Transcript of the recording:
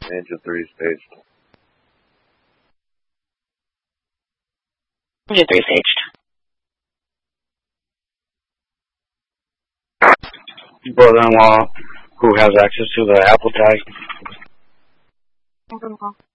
Engine 3 staged. Engine 3 staged. Brother-in-law who has access to the Apple tag.